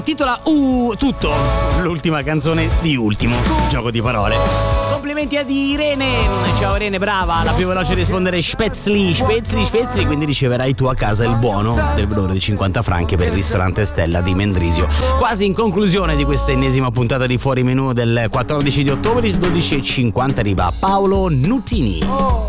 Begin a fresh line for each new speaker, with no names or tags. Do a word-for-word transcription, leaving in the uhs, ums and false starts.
Titola U tutto, l'ultima canzone di Ultimo, gioco di parole. Complimenti ad Irene. Ciao Irene, brava, la più veloce a rispondere Spetzli, Spetzli, Spetzli. Quindi riceverai tu a casa il buono del valore di cinquanta franchi per il ristorante Stella di Mendrisio. Quasi in conclusione di questa ennesima puntata di Fuori Menù del quattordici di ottobre, dodici e cinquanta arriva Paolo Nutini.